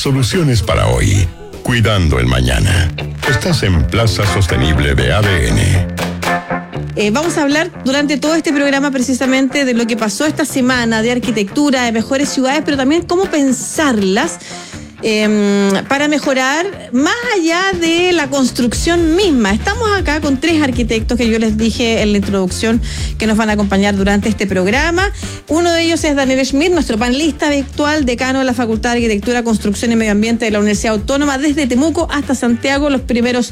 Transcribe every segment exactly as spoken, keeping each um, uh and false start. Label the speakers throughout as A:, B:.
A: Soluciones para hoy, cuidando el mañana. Estás en Plaza Sostenible de A D N.
B: Eh, vamos a hablar durante todo este programa precisamente de lo que pasó esta semana, de arquitectura, de mejores ciudades, pero también cómo pensarlas eh, para mejorar más allá de la construcción misma. Estamos acá con tres arquitectos que yo les dije en la introducción que nos van a acompañar durante este programa. Uno de ellos es Daniel Schmidt, nuestro panelista virtual, decano de la Facultad de Arquitectura, Construcción y Medio Ambiente de la Universidad Autónoma, desde Temuco hasta Santiago, los primeros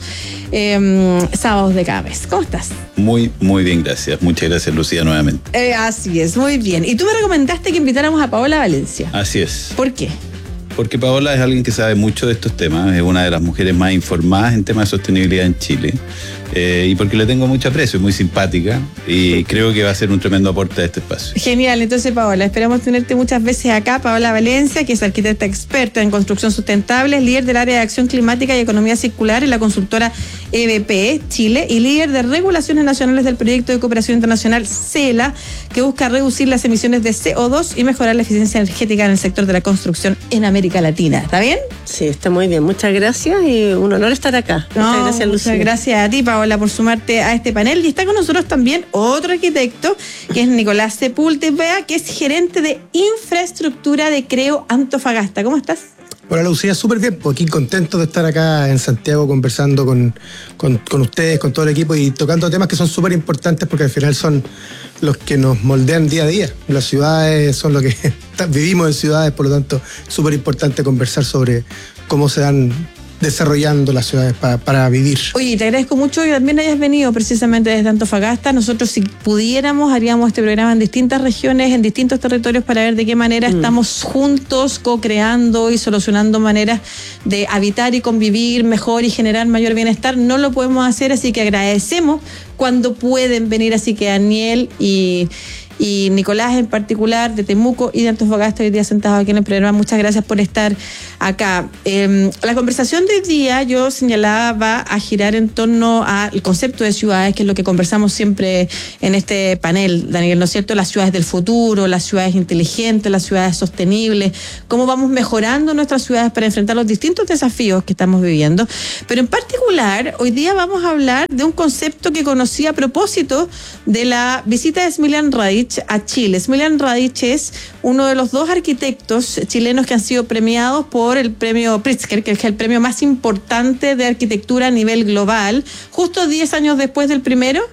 B: eh, sábados de cada mes. ¿Cómo estás?
C: Muy, muy bien, gracias. Muchas gracias, Lucía, nuevamente.
B: Eh, así es, muy bien. Y tú me recomendaste que invitáramos a Paola Valencia.
C: Así es.
B: ¿Por qué?
C: Porque Paola es alguien que sabe mucho de estos temas, es una de las mujeres más informadas en temas de sostenibilidad en Chile, eh, y porque le tengo mucho aprecio, es muy simpática y creo que va a ser un tremendo aporte a este espacio.
B: Genial, entonces Paola, esperamos tenerte muchas veces acá. Paola Valencia, que es arquitecta experta en construcción sustentable, es líder del área de acción climática y economía circular en la consultora E B P Chile y líder de regulaciones nacionales del proyecto de cooperación internacional CELA, que busca reducir las emisiones de C O dos y mejorar la eficiencia energética en el sector de la construcción en América Latina. ¿Está bien?
D: Sí, está muy bien. Muchas gracias y un honor estar acá.
B: No,
D: muchas gracias, Lucía.
B: Muchas gracias a ti, Paola, por sumarte a este panel. Y está con nosotros también otro arquitecto, que es Nicolás Sepúlveda, que es gerente de infraestructura de Creo Antofagasta. ¿Cómo estás?
E: Hola, Lucía, súper bien, pues aquí contento de estar acá en Santiago conversando con, con, con ustedes, con todo el equipo y tocando temas que son súper importantes porque al final son los que nos moldean día a día. Las ciudades son lo que vivimos en ciudades, por lo tanto, súper importante conversar sobre cómo se dan desarrollando las ciudades para, para vivir.
B: Oye, te agradezco mucho que también hayas venido precisamente desde Antofagasta. Nosotros, si pudiéramos, haríamos este programa en distintas regiones, en distintos territorios, para ver de qué manera mm. estamos juntos co-creando y solucionando maneras de habitar y convivir mejor y generar mayor bienestar. No lo podemos hacer, así que agradecemos cuando pueden venir. Así que Daniel y... y Nicolás en particular, de Temuco y de Antofagasta, hoy día sentados aquí en el programa. Muchas gracias por estar acá. Eh, la conversación de hoy día, yo señalaba, va a girar en torno al concepto de ciudades, que es lo que conversamos siempre en este panel, Daniel, ¿no es cierto? Las ciudades del futuro, las ciudades inteligentes, las ciudades sostenibles, cómo vamos mejorando nuestras ciudades para enfrentar los distintos desafíos que estamos viviendo. Pero en particular, hoy día vamos a hablar de un concepto que conocí a propósito de la visita de Smiljan Radić a Chile. Smiljan Radić es uno de los dos arquitectos chilenos que han sido premiados por el premio Pritzker, que es el premio más importante de arquitectura a nivel global. Justo diez años después del primero,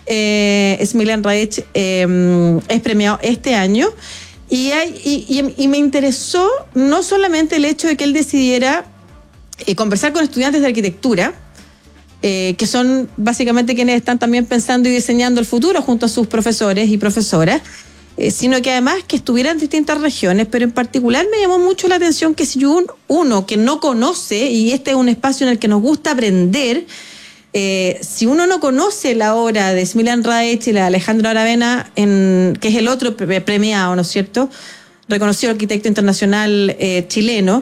B: eh, Smiljan Radić eh, es premiado este año. Y, hay, y, y, y me interesó no solamente el hecho de que él decidiera eh, conversar con estudiantes de arquitectura, Eh, que son básicamente quienes están también pensando y diseñando el futuro junto a sus profesores y profesoras, eh, sino que además que estuvieran en distintas regiones, pero en particular me llamó mucho la atención que si un, uno que no conoce, y este es un espacio en el que nos gusta aprender, eh, si uno no conoce la obra de Smiljan Radić y la de Alejandro Aravena, en, que es el otro premiado, ¿no es cierto?, reconocido arquitecto internacional eh, chileno,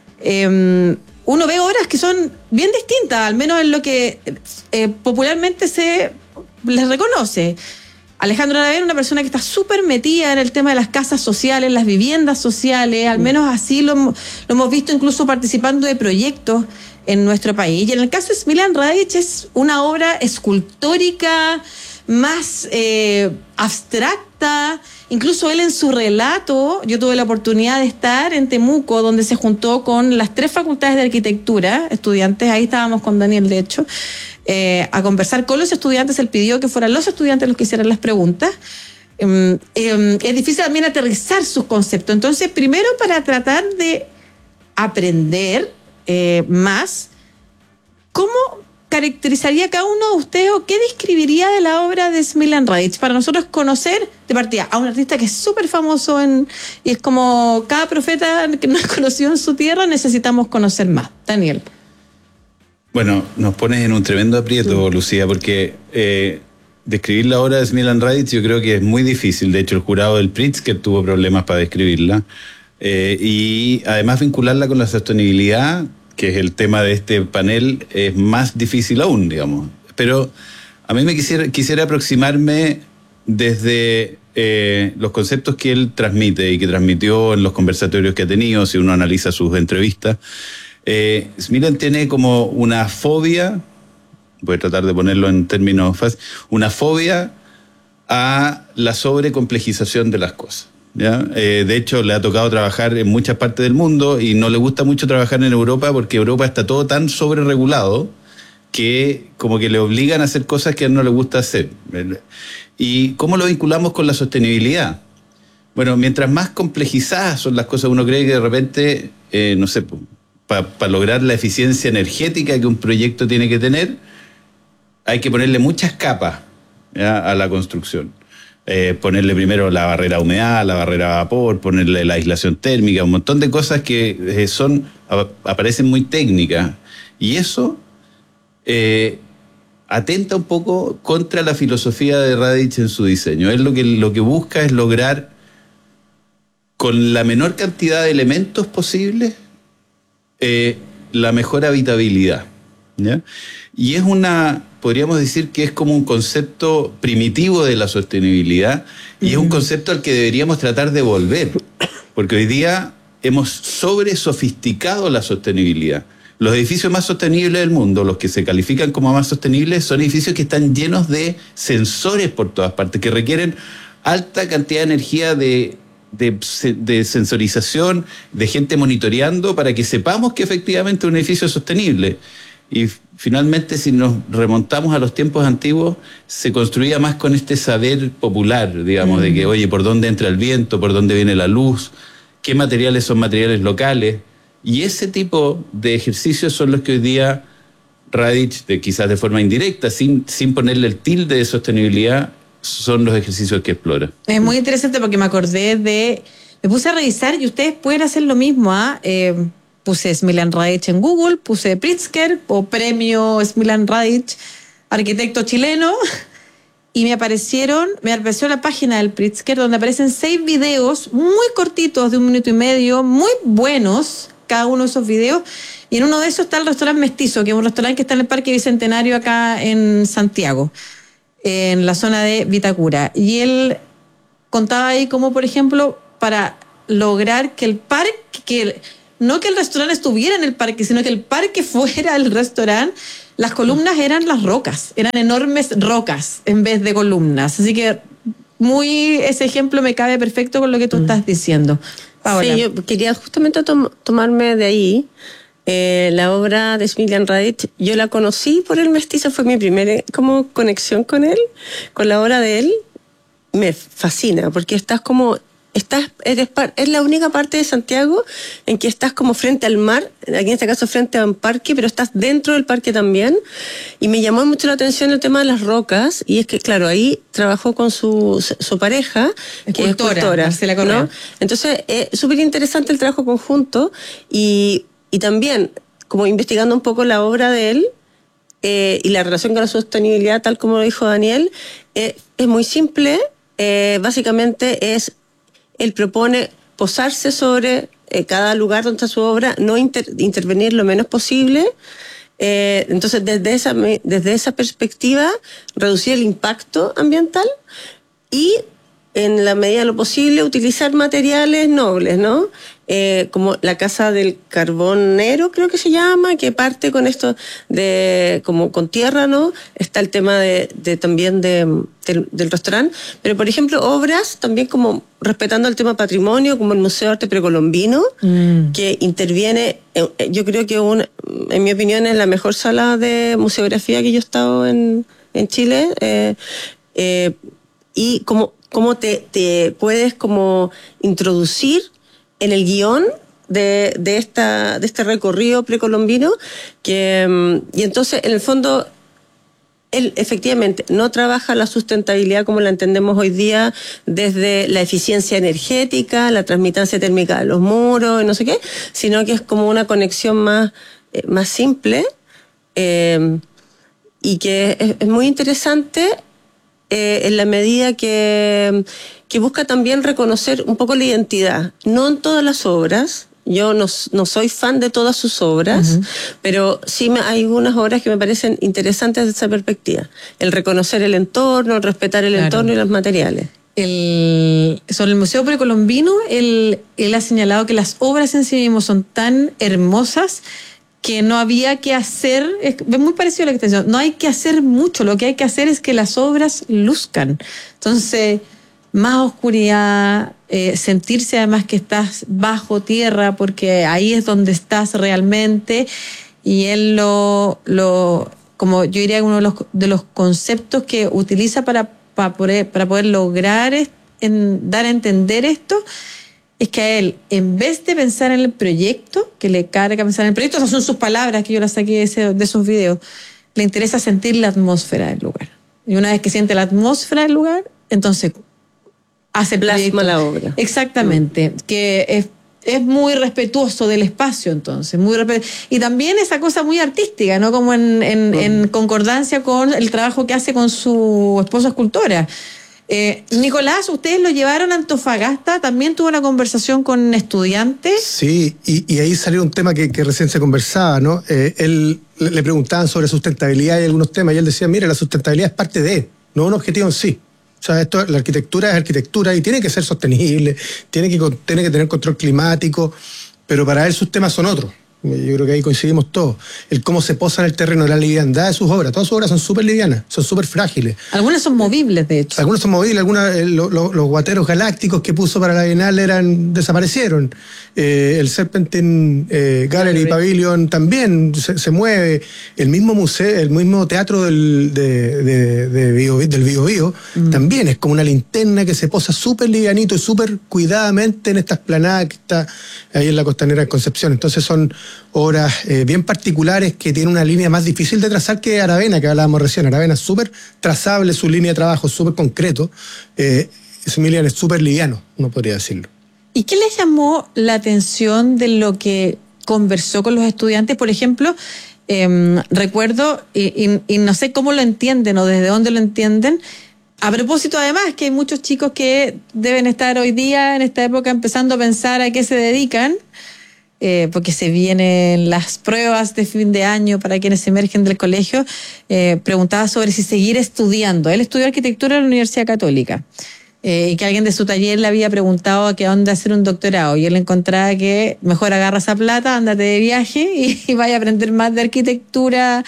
B: eh, uno ve obras que son bien distintas, al menos en lo que eh, popularmente se les reconoce. Alejandro Aravena es una persona que está súper metida en el tema de las casas sociales, las viviendas sociales, al menos así lo, lo hemos visto incluso participando de proyectos en nuestro país. Y en el caso de Smiljan Radić es una obra escultórica, más eh, abstracta. Incluso él en su relato, yo tuve la oportunidad de estar en Temuco, donde se juntó con las tres facultades de arquitectura, estudiantes, ahí estábamos con Daniel, de hecho, eh, a conversar con los estudiantes. Él pidió que fueran los estudiantes los que hicieran las preguntas. Eh, eh, es difícil también aterrizar sus conceptos. Entonces, primero, para tratar de aprender eh, más, ¿cómo caracterizaría cada uno de ustedes o qué describiría de la obra de Smiljan Radić para nosotros conocer de partida a un artista que es súper famoso en, y es como cada profeta que no es conocido en su tierra? Necesitamos conocer más. Daniel.
C: Bueno, nos pones en un tremendo aprieto, sí. Lucía, porque eh, describir la obra de Smiljan Radić yo creo que es muy difícil. De hecho, el jurado del Pritzker tuvo problemas para describirla, eh, y además vincularla con la sostenibilidad, que es el tema de este panel, es más difícil aún, digamos. Pero a mí me quisiera, quisiera aproximarme desde eh, los conceptos que él transmite y que transmitió en los conversatorios que ha tenido, si uno analiza sus entrevistas, eh, Smilan tiene como una fobia, voy a tratar de ponerlo en términos fáciles, una fobia a la sobrecomplejización de las cosas. ¿Ya? Eh, de hecho, le ha tocado trabajar en muchas partes del mundo y no le gusta mucho trabajar en Europa porque Europa está todo tan sobreregulado que como que le obligan a hacer cosas que a él no le gusta hacer. ¿Y cómo lo vinculamos con la sostenibilidad? Bueno, mientras más complejizadas son las cosas, uno cree que de repente, eh, no sé, para pa lograr la eficiencia energética que un proyecto tiene que tener, hay que ponerle muchas capas, ¿ya?, a la construcción. Eh, ponerle primero la barrera a humedad, la barrera a vapor, ponerle la aislación térmica, un montón de cosas que eh, son aparecen muy técnicas. Y eso eh, atenta un poco contra la filosofía de Radich en su diseño. Él lo que, lo que busca es lograr, con la menor cantidad de elementos posibles, eh, la mejor habitabilidad, ¿ya? Y es una... podríamos decir que es como un concepto primitivo de la sostenibilidad y uh-huh. es un concepto al que deberíamos tratar de volver, porque hoy día hemos sobre sofisticado la sostenibilidad. Los edificios más sostenibles del mundo, los que se califican como más sostenibles, son edificios que están llenos de sensores por todas partes, que requieren alta cantidad de energía de, de, de sensorización, de gente monitoreando para que sepamos que efectivamente un edificio es sostenible. Y finalmente, si nos remontamos a los tiempos antiguos, se construía más con este saber popular, digamos, mm. de que, oye, ¿por dónde entra el viento? ¿Por dónde viene la luz? ¿Qué materiales son materiales locales? Y ese tipo de ejercicios son los que hoy día Radich, de, quizás de forma indirecta, sin, sin ponerle el tilde de sostenibilidad, son los ejercicios que explora.
B: Es muy interesante porque me acordé de... Me puse a revisar y ustedes pueden hacer lo mismo, ¿ah? ¿eh? Puse Smilan Radich en Google, puse Pritzker o premio Smilan Radich, arquitecto chileno, y me aparecieron, me apareció la página del Pritzker donde aparecen seis videos muy cortitos de un minuto y medio, muy buenos, cada uno de esos videos, y en uno de esos está el restaurante Mestizo, que es un restaurante que está en el Parque Bicentenario acá en Santiago, en la zona de Vitacura. Y él contaba ahí cómo, por ejemplo, para lograr que el parque, que el, no que el restaurante estuviera en el parque, sino que el parque fuera el restaurante, las columnas eran las rocas, eran enormes rocas en vez de columnas. Así que muy ese ejemplo me cabe perfecto con lo que tú mm. estás diciendo. Paola.
D: Sí, yo quería justamente tom- tomarme de ahí eh, la obra de Smilan Radich. Yo la conocí por el Mestizo, fue mi primera como conexión con él, con la obra de él. Me fascina porque estás como... Estás, eres, es la única parte de Santiago en que estás como frente al mar, aquí en este caso frente a un parque, pero estás dentro del parque también. Y me llamó mucho la atención el tema de las rocas, y es que, claro, ahí trabajó con su, su pareja, que es escultora,
B: Marcela Correa, ¿no?
D: Entonces, es súper interesante el trabajo conjunto, y, y también, como investigando un poco la obra de él, eh, y la relación con la sostenibilidad, tal como lo dijo Daniel, eh, es muy simple, eh, básicamente es... Él propone posarse sobre eh, cada lugar donde está su obra, no inter, intervenir lo menos posible. Eh, entonces, desde esa, desde esa perspectiva, reducir el impacto ambiental y, en la medida de lo posible, utilizar materiales nobles, ¿no? Eh, como la Casa del Carbonero, creo que se llama, que parte con esto de como con tierra, ¿no? Está el tema de, de también de, del, del restaurante, pero por ejemplo obras también como respetando el tema patrimonio, como el Museo de Arte Precolombino, mm. que interviene, yo creo que una, en mi opinión es la mejor sala de museografía que yo he estado en, en Chile, eh, eh, y como, como te, te puedes como introducir en el guión de, de, esta, de este recorrido precolombino, que, y entonces en el fondo él efectivamente no trabaja la sustentabilidad como la entendemos hoy día desde la eficiencia energética, la transmitancia térmica de los muros y no sé qué, sino que es como una conexión más, eh, más simple, eh, y que es, es muy interesante eh, en la medida que que busca también reconocer un poco la identidad, no en todas las obras. Yo no, no soy fan de todas sus obras, uh-huh. pero sí me, hay algunas obras que me parecen interesantes desde esa perspectiva. El reconocer el entorno, el respetar el claro. entorno y los materiales.
B: el, sobre el Museo Precolombino, él, él ha señalado que las obras en sí mismos son tan hermosas que no había que hacer, es muy parecido a la extensión, no hay que hacer mucho, lo que hay que hacer es que las obras luzcan. Entonces, más oscuridad, eh, sentirse además que estás bajo tierra, porque ahí es donde estás realmente, y él lo, lo como yo diría, uno de los, de los conceptos que utiliza para, para, poder, para poder lograr en, dar a entender esto, es que a él, en vez de pensar en el proyecto, que le carga pensar en el proyecto, esas son sus palabras que yo las saqué de, ese, de esos videos, le interesa sentir la atmósfera del lugar. Y una vez que siente la atmósfera del lugar, entonces hace
D: plasma la obra.
B: Exactamente, mm. que es, es muy respetuoso del espacio, entonces, muy respetu- y también esa cosa muy artística, ¿no? Como en, en, mm. en concordancia con el trabajo que hace con su esposa escultora. Eh, Nicolás, ustedes lo llevaron a Antofagasta, también tuvo una conversación con estudiantes.
E: Sí, y, y ahí salió un tema que, que recién se conversaba, ¿no? Eh, él le preguntaban sobre sustentabilidad y algunos temas, y él decía, mira, la sustentabilidad es parte de, no un objetivo en sí. O sea, esto, la arquitectura es arquitectura y tiene que ser sostenible, tiene que, tiene que tener control climático, pero para él sus temas son otros. Yo creo que ahí coincidimos todos. El cómo se posa en el terreno, la liviandad de sus obras. Todas sus obras son súper livianas, son súper frágiles.
B: Algunas son movibles, de hecho.
E: Algunas son movibles, algunas, eh, lo, lo, los guateros galácticos que puso para la Bienal eran, desaparecieron. Eh, el Serpentine eh, Gallery Pavilion también se, se mueve. El mismo museo, el mismo teatro del, de, de, de Bio, del Bio Bio mm. también es como una linterna que se posa súper livianito y súper cuidadamente en esta esplanada que está ahí en la costanera de Concepción. Entonces son obras eh, bien particulares que tienen una línea más difícil de trazar que Aravena, que hablábamos recién. Aravena es súper trazable, su línea de trabajo es súper concreto. Eh, Smilian es súper liviano, uno podría decirlo.
B: ¿Y qué les llamó la atención de lo que conversó con los estudiantes? Por ejemplo, eh, recuerdo, y, y, y no sé cómo lo entienden o desde dónde lo entienden, a propósito además que hay muchos chicos que deben estar hoy día, en esta época, empezando a pensar a qué se dedican, Eh, porque se vienen las pruebas de fin de año para quienes emergen del colegio. Eh, preguntaba sobre si seguir estudiando. Él estudió arquitectura en la Universidad Católica eh, y que alguien de su taller le había preguntado a qué onda hacer un doctorado, y él encontraba que mejor agarra esa plata, ándate de viaje y, y vaya a aprender más de arquitectura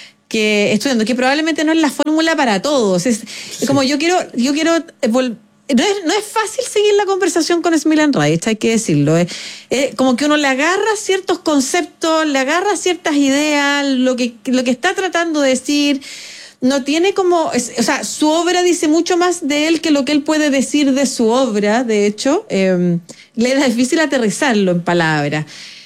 B: que estudiando, que probablemente no es la fórmula para todos. Es, sí. Como yo quiero, yo quiero volver. No es, no es fácil seguir la conversación con Smilian Radic, hay que decirlo. Es, es como que uno le agarra ciertos conceptos, le agarra ciertas ideas, lo que, lo que está tratando de decir. No tiene como... Es, o sea, su obra dice mucho más de él que lo que él puede decir de su obra, de hecho. Eh, le es difícil aterrizarlo en palabras.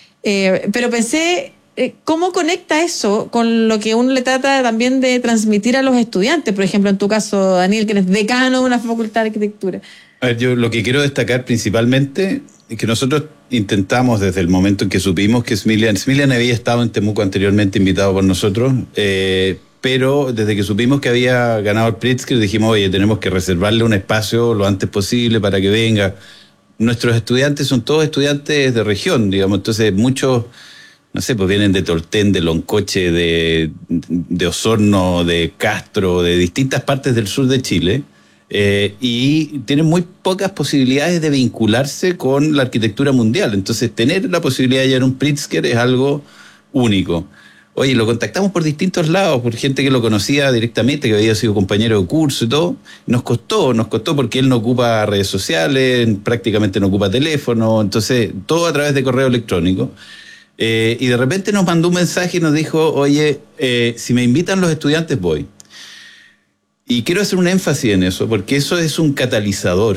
B: Eh, pero pensé... ¿Cómo conecta eso con lo que uno le trata también de transmitir a los estudiantes? Por ejemplo, en tu caso, Daniel, que eres decano de una facultad de arquitectura.
C: A ver, yo lo que quiero destacar principalmente es que nosotros intentamos desde el momento en que supimos que Smilian, Smilian había estado en Temuco anteriormente invitado por nosotros, eh, pero desde que supimos que había ganado el Pritzker dijimos, oye, tenemos que reservarle un espacio lo antes posible para que venga. Nuestros estudiantes son todos estudiantes de región, digamos, entonces muchos... No sé, pues vienen de Tolten, de Loncoche, de, de Osorno, de Castro, de distintas partes del sur de Chile, eh, y tienen muy pocas posibilidades de vincularse con la arquitectura mundial. Entonces, tener la posibilidad de hallar un Pritzker es algo único. Oye, lo contactamos por distintos lados, por gente que lo conocía directamente, que había sido compañero de curso y todo. Nos costó, nos costó porque él no ocupa redes sociales, prácticamente no ocupa teléfono, entonces, todo a través de correo electrónico. Eh, y de repente nos mandó un mensaje y nos dijo, oye, eh, si me invitan los estudiantes voy. Y quiero hacer un énfasis en eso, porque eso es un catalizador.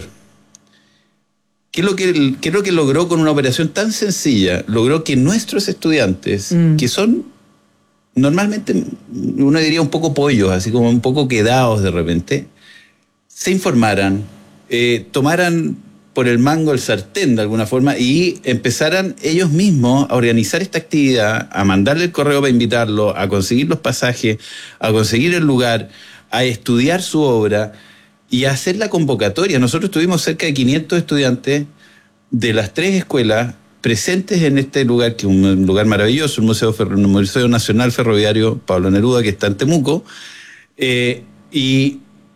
C: ¿Qué es lo que, qué es lo que logró con una operación tan sencilla? Logró que nuestros estudiantes, mm. que son normalmente, uno diría un poco pollos, así como un poco quedados de repente, se informaran, eh, tomaran por el mango el sartén de alguna forma y empezaran ellos mismos a organizar esta actividad, a mandarle el correo para invitarlo, a conseguir los pasajes, a conseguir el lugar, a estudiar su obra y a hacer la convocatoria. Nosotros tuvimos cerca de quinientos estudiantes de las tres escuelas presentes en este lugar, que es un lugar maravilloso, el Museo, Ferro, el Museo Nacional Ferroviario Pablo Neruda, que está en Temuco, eh, y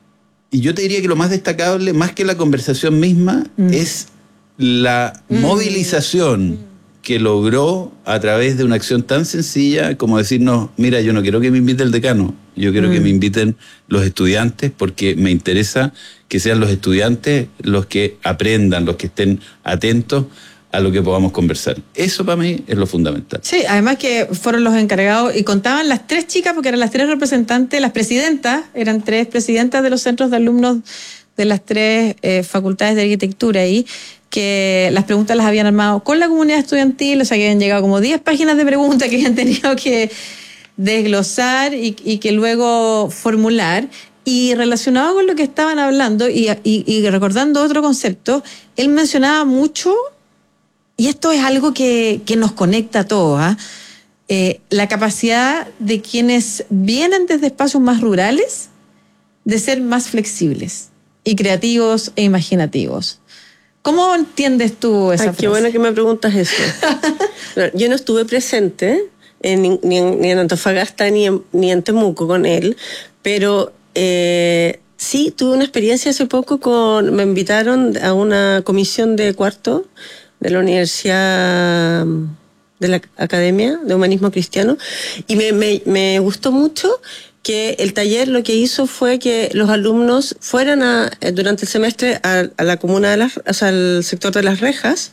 C: y yo te diría que lo más destacable, más que la conversación misma, mm. es la mm. movilización mm. que logró a través de una acción tan sencilla como decirnos, mira, yo no quiero que me invite el decano, yo quiero mm. que me inviten los estudiantes porque me interesa que sean los estudiantes los que aprendan, los que estén atentos a lo que podamos conversar. Eso para mí es lo fundamental.
B: Sí, además que fueron los encargados y contaban las tres chicas, porque eran las tres representantes, las presidentas, eran tres presidentas de los centros de alumnos de las tres eh, facultades de arquitectura ahí, que las preguntas las habían armado con la comunidad estudiantil, o sea que habían llegado como diez páginas de preguntas que habían tenido que desglosar y, y que luego formular. Y relacionado con lo que estaban hablando y, y, y recordando otro concepto, él mencionaba mucho, y esto es algo que, que nos conecta a todos, ¿eh? Eh, la capacidad de quienes vienen desde espacios más rurales de ser más flexibles y creativos e imaginativos. ¿Cómo entiendes tú esa
D: Ay,
B: frase?
D: Qué bueno que me preguntas eso. Yo no estuve presente en, ni, en, ni en Antofagasta ni en, ni en Temuco con él, pero eh, sí tuve una experiencia hace poco con, me invitaron a una comisión de cuarto de la Universidad de la Academia de Humanismo Cristiano, y me, me, me gustó mucho que el taller lo que hizo fue que los alumnos fueran a, durante el semestre a, a la comuna de las, o sea, al sector de Las Rejas,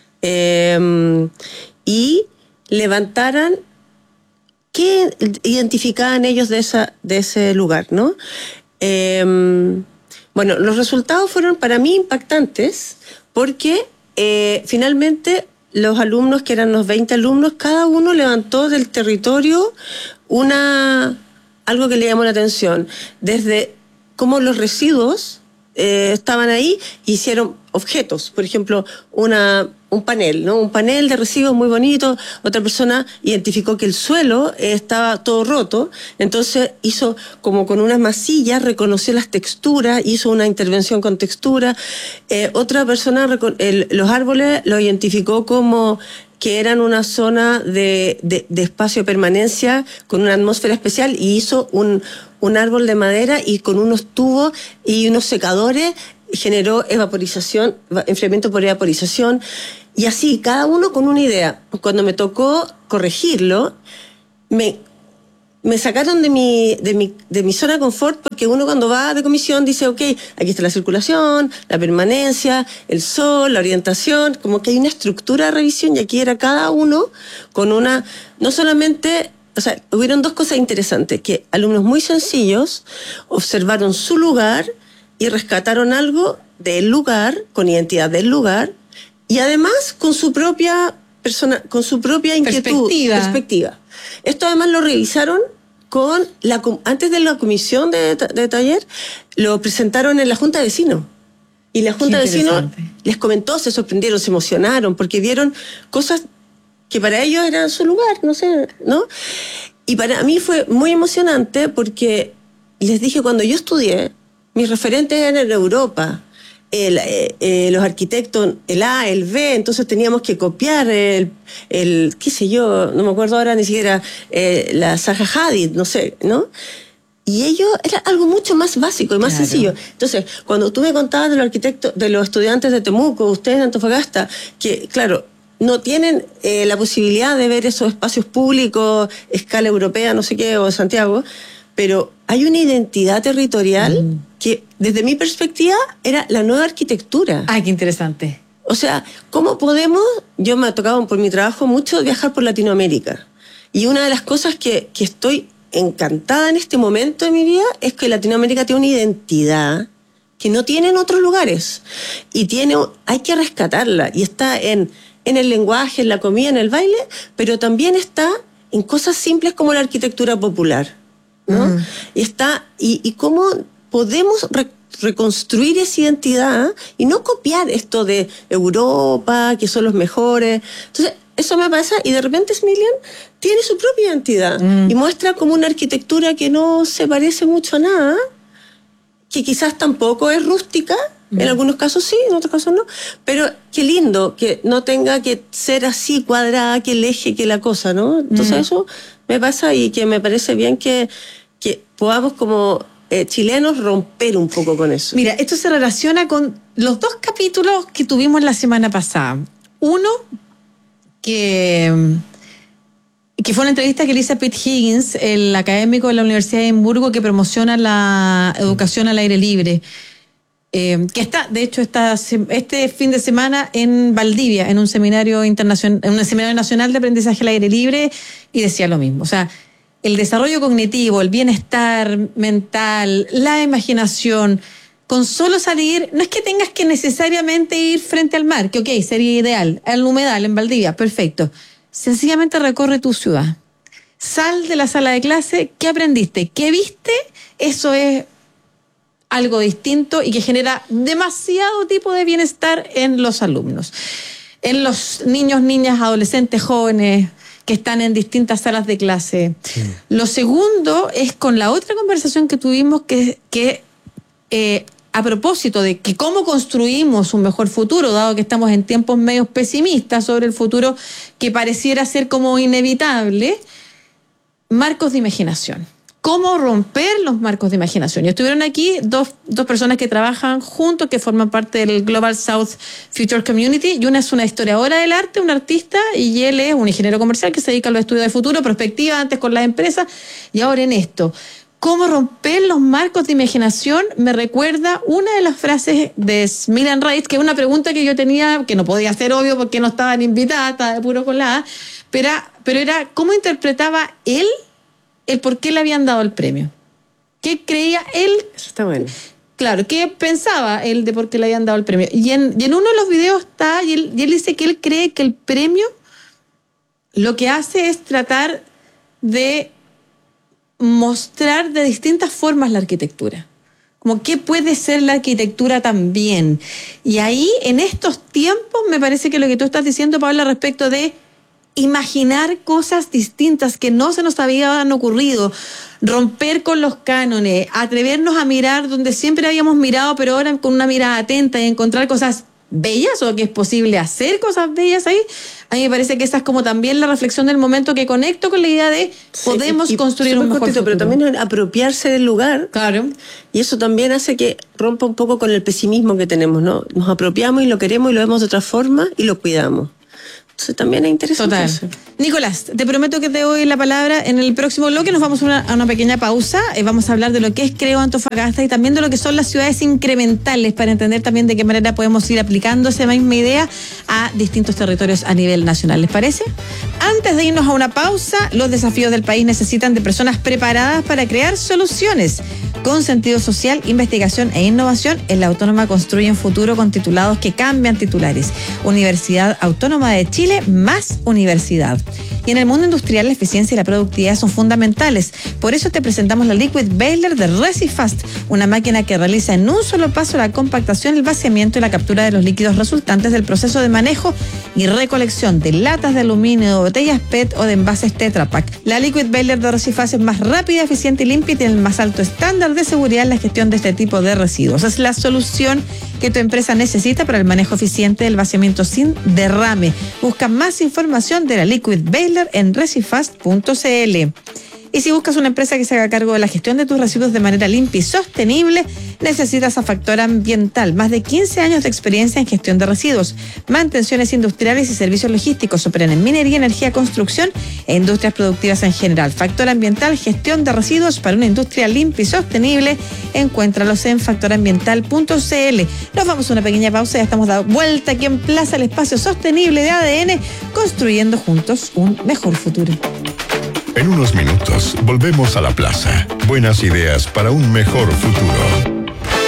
D: eh, y levantaran qué identificaban ellos de esa, de ese lugar, ¿no? Eh, bueno, los resultados fueron para mí impactantes porque Eh, finalmente, los alumnos, que eran los veinte alumnos, cada uno levantó del territorio una algo que le llamó la atención. Desde cómo los residuos eh, estaban ahí, hicieron objetos. Por ejemplo, una, un panel, ¿no? Un panel de residuos muy bonito. Otra persona identificó que el suelo eh, estaba todo roto. Entonces hizo como con unas masillas, reconoció las texturas, hizo una intervención con textura. Eh, otra persona, el, los árboles los identificó como que eran una zona de, de, de espacio de permanencia con una atmósfera especial, y hizo un, un árbol de madera y con unos tubos y unos secadores generó evaporización, enfriamiento por evaporización, y así, cada uno con una idea. Cuando me tocó corregirlo, me, me sacaron de mi, de, mi, de mi zona de confort, porque uno cuando va de comisión dice, ok, aquí está la circulación, la permanencia, el sol, la orientación, como que hay una estructura de revisión, y aquí era cada uno con una, no solamente, o sea, hubieron dos cosas interesantes, que alumnos muy sencillos observaron su lugar y rescataron algo del lugar, con identidad del lugar, y además con su propia persona, con su propia inquietud,
B: perspectiva.
D: perspectiva. Esto además lo revisaron con la, antes de la comisión de, de taller, lo presentaron en la Junta de Vecinos. Y la Junta de Vecinos les comentó, se sorprendieron, se emocionaron, porque vieron cosas que para ellos eran su lugar, no sé, ¿no? Y para mí fue muy emocionante porque les dije, cuando yo estudié, mis referentes eran en Europa, el, eh, eh, los arquitectos, el A, el B, entonces teníamos que copiar el, el qué sé yo, no me acuerdo ahora ni siquiera, eh, la Zaha Hadid, no sé, ¿no? Y ellos era algo mucho más básico y más claro. sencillo. Entonces, cuando tú me contabas de los arquitectos, de los estudiantes de Temuco, ustedes de Antofagasta, que claro, no tienen eh, la posibilidad de ver esos espacios públicos, escala europea, no sé qué, o de Santiago, pero hay una identidad territorial mm. que, desde mi perspectiva, era la nueva arquitectura.
B: ¡Ay, qué interesante!
D: O sea, ¿cómo podemos...? Yo me ha tocado por mi trabajo mucho viajar por Latinoamérica. Y una de las cosas que, que estoy encantada en este momento de mi vida es que Latinoamérica tiene una identidad que no tiene en otros lugares. Y tiene, hay que rescatarla. Y está en, en el lenguaje, en la comida, en el baile, pero también está en cosas simples como la arquitectura popular, ¿no? Mm. Y está, y, y cómo podemos re, reconstruir esa identidad y no copiar esto de Europa, que son los mejores. Entonces, eso me pasa, y de repente Smilian tiene su propia identidad mm. y muestra como una arquitectura que no se parece mucho a nada, que quizás tampoco es rústica, mm. en algunos casos sí, en otros casos no, pero qué lindo que no tenga que ser así cuadrada, que el eje, que la cosa, ¿no? Entonces mm. eso me pasa, y que me parece bien que, que podamos como eh, chilenos romper un poco con eso.
B: Mira, esto se relaciona con los dos capítulos que tuvimos la semana pasada. Uno, que, que fue una entrevista que le hice a Pete Higgins, el académico de la Universidad de Edimburgo que promociona la educación al aire libre. Eh, que está, de hecho, está este fin de semana en Valdivia, en un seminario internacional, en un seminario nacional de aprendizaje al aire libre, y decía lo mismo. O sea, el desarrollo cognitivo, el bienestar mental, la imaginación, con solo salir, no es que tengas que necesariamente ir frente al mar, que ok, sería ideal, al humedal, en Valdivia, perfecto. Sencillamente recorre tu ciudad. Sal de la sala de clase, ¿qué aprendiste? ¿Qué viste? Eso es algo distinto y que genera demasiado tipo de bienestar en los alumnos. En los niños, niñas, adolescentes, jóvenes que están en distintas salas de clase. Sí. Lo segundo es con la otra conversación que tuvimos que, que eh, a propósito de que cómo construimos un mejor futuro, dado que estamos en tiempos medios pesimistas sobre el futuro que pareciera ser como inevitable, marcos de imaginación. Cómo romper los marcos de imaginación. Y estuvieron aquí dos, dos personas que trabajan juntos, que forman parte del Global South Future Community, y una es una historiadora del arte, un artista, y él es un ingeniero comercial que se dedica a los estudios de futuro, prospectiva, antes con las empresas, y ahora en esto. Cómo romper los marcos de imaginación me recuerda una de las frases de Smiljan Raitt, que es una pregunta que yo tenía, que no podía ser obvio porque no estaban invitadas, estaba de puro colada, pero, pero era cómo interpretaba él el por qué le habían dado el premio. ¿Qué creía él?
D: Eso está bueno.
B: Claro, ¿qué pensaba él de por qué le habían dado el premio? Y en, y en uno de los videos está, y él, y él dice que él cree que el premio lo que hace es tratar de mostrar de distintas formas la arquitectura. Como qué puede ser la arquitectura también. Y ahí, en estos tiempos, me parece que lo que tú estás diciendo, Paula, respecto de imaginar cosas distintas que no se nos habían ocurrido, romper con los cánones, atrevernos a mirar donde siempre habíamos mirado, pero ahora con una mirada atenta y encontrar cosas bellas, o que es posible hacer cosas bellas ahí. A mí me parece que esa es como también la reflexión del momento que conecto con la idea de podemos sí, construir un mejor
D: cortito,
B: futuro.
D: Pero también apropiarse del lugar.
B: Claro.
D: Y eso también hace que rompa un poco con el pesimismo que tenemos, ¿no? Nos apropiamos y lo queremos y lo vemos de otra forma y lo cuidamos. Entonces también es interesante.
B: Total.
D: Eso.
B: Nicolás, te prometo que te doy la palabra en el próximo bloque. Nos vamos a una, a una pequeña pausa. Eh, vamos a hablar de lo que es Creo Antofagasta y también de lo que son las ciudades incrementales, para entender también de qué manera podemos ir aplicando esa misma idea a distintos territorios a nivel nacional. ¿Les parece? Antes de irnos a una pausa, los desafíos del país necesitan de personas preparadas para crear soluciones con sentido social, investigación e innovación. En la Autónoma construyen futuro con titulados que cambian titulares. Universidad Autónoma de Chile más universidad. Y en el mundo industrial, la eficiencia y la productividad son fundamentales. Por eso te presentamos la Liquid Baler de Recifast, una máquina que realiza en un solo paso la compactación, el vaciamiento y la captura de los líquidos resultantes del proceso de manejo y recolección de latas de aluminio, de botellas P E T o de envases Tetra Pak. La Liquid Baler de Recifast es más rápida, eficiente y limpia y tiene el más alto estándar de seguridad en la gestión de este tipo de residuos. Es la solución que tu empresa necesita para el manejo eficiente del vaciamiento sin derrame. Busca más información de la Liquid Baler en recifast punto c l. Y si buscas una empresa que se haga cargo de la gestión de tus residuos de manera limpia y sostenible, necesitas a Factor Ambiental. Más de quince años de experiencia en gestión de residuos, mantenciones industriales y servicios logísticos. Operan en minería, energía, construcción e industrias productivas en general. Factor Ambiental, gestión de residuos para una industria limpia y sostenible. Encuéntralos en factor ambiental punto c l. Nos vamos a una pequeña pausa. Ya estamos de vuelta aquí en Plaza, el espacio sostenible de A D N, construyendo juntos un mejor futuro.
A: En unos minutos volvemos a la plaza. Buenas ideas para un mejor futuro.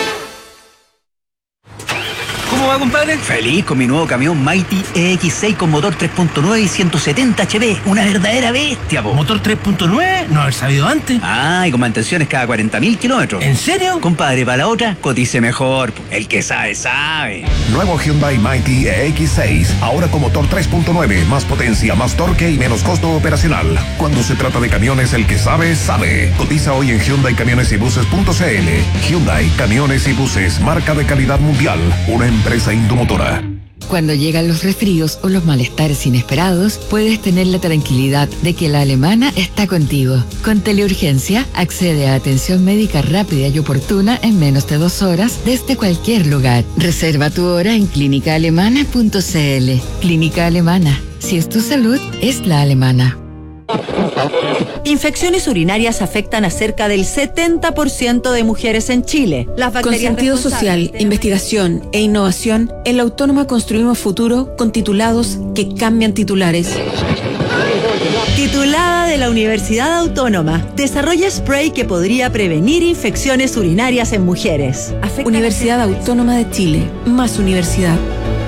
F: ¿Cómo va, compadre? Feliz con mi nuevo camión Mighty E X seis con motor tres punto nueve y ciento setenta H P. Una verdadera bestia, po.
G: ¿Motor tres punto nueve? No haber sabido antes.
F: Ah, y con mantenciones cada cuarenta mil kilómetros.
G: ¿En serio?
F: Compadre, para la otra, cotice mejor. El que sabe, sabe.
H: Nuevo Hyundai Mighty E X seis. Ahora con motor tres punto nueve. Más potencia, más torque y menos costo operacional. Cuando se trata de camiones, el que sabe, sabe. Cotiza hoy en Hyundai Camiones y Buses punto c l. Hyundai Camiones y Buses. Marca de calidad mundial. Una empresa Indomotora.
I: Cuando llegan los resfríos o los malestares inesperados, puedes tener la tranquilidad de que la Alemana está contigo. Con Teleurgencia, accede a atención médica rápida y oportuna en menos de dos horas desde cualquier lugar. Reserva tu hora en clínica alemana punto c l. Clínica Alemana. Si es tu salud, es la alemana.
J: Infecciones urinarias afectan a cerca del setenta por ciento de mujeres en Chile. Las
K: Con sentido social, investigación e innovación, en la Autónoma construimos futuro con titulados que cambian titulares.
J: Titulada de la Universidad Autónoma, desarrolla spray que podría prevenir infecciones urinarias en mujeres.
K: Afecta Universidad Autónoma de Chile, más universidad.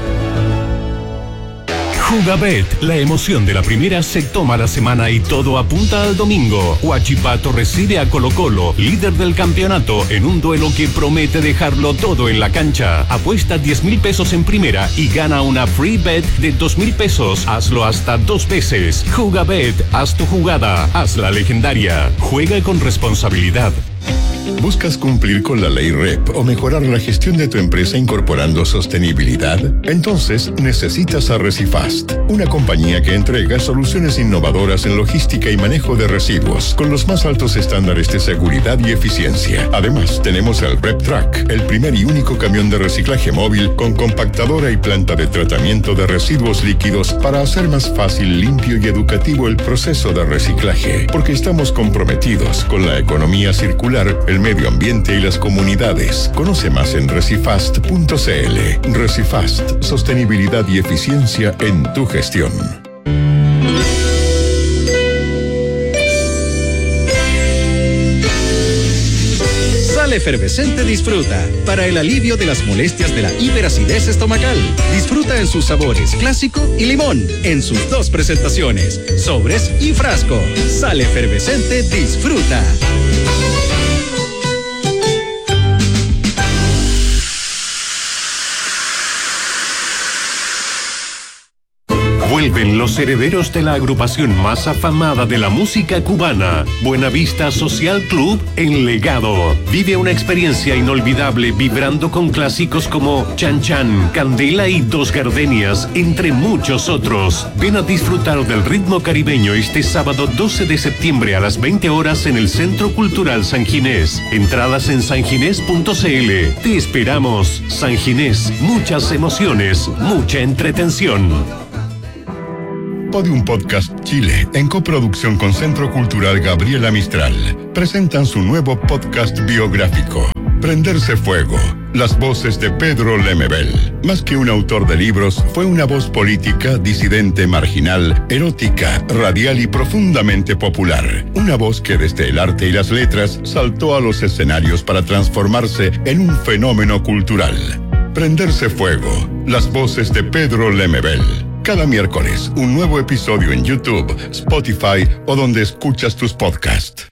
L: Jugabet, la emoción de la primera se toma la semana y todo apunta al domingo. Huachipato recibe a Colo Colo, líder del campeonato, en un duelo que promete dejarlo todo en la cancha. Apuesta diez mil pesos en primera y gana una free bet de dos mil pesos. Hazlo hasta dos veces. Jugabet, haz tu jugada, hazla legendaria. Juega con responsabilidad.
A: ¿Buscas cumplir con la ley R E P o mejorar la gestión de tu empresa incorporando sostenibilidad? Entonces necesitas a Recifast, una compañía que entrega soluciones innovadoras en logística y manejo de residuos con los más altos estándares de seguridad y eficiencia. Además, tenemos el RepTrack, el primer y único camión de reciclaje móvil con compactadora y planta de tratamiento de residuos líquidos para hacer más fácil, limpio y educativo el proceso de reciclaje, porque estamos comprometidos con la economía circular, el medio ambiente y las comunidades. Conoce más en recifast punto c l. Recifast, sostenibilidad y eficiencia en tu gestión.
M: Sal Efervescente Disfruta, para el alivio de las molestias de la hiperacidez estomacal. Disfruta en sus sabores clásico y limón, en sus dos presentaciones, sobres y frasco. Sal Efervescente Disfruta.
L: Vuelven los herederos de la agrupación más afamada de la música cubana, Buenavista Social Club, en Legado. Vive una experiencia inolvidable vibrando con clásicos como Chan Chan, Candela y Dos Gardenias, entre muchos otros. Ven a disfrutar del ritmo caribeño este sábado doce de septiembre a las veinte horas en el Centro Cultural San Ginés. Entradas en san ginés punto c l. Te esperamos. San Ginés, muchas emociones, mucha entretención.
A: Podium Podcast Chile, en coproducción con Centro Cultural Gabriela Mistral, presentan su nuevo podcast biográfico, Prenderse Fuego, las voces de Pedro Lemebel. Más que un autor de libros, fue una voz política, disidente, marginal, erótica, radial y profundamente popular. Una voz que desde el arte y las letras saltó a los escenarios para transformarse en un fenómeno cultural. Prenderse Fuego, las voces de Pedro Lemebel. Cada miércoles, un nuevo episodio en YouTube, Spotify o donde escuchas tus podcasts.